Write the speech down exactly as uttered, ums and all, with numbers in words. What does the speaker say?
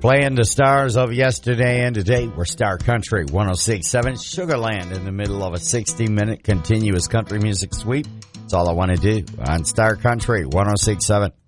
Playing the stars of yesterday and today. We're Star Country one oh six point seven, Sugarland, in the middle of a sixty-minute continuous country music sweep. That's all I want to do on Star Country one oh six point seven.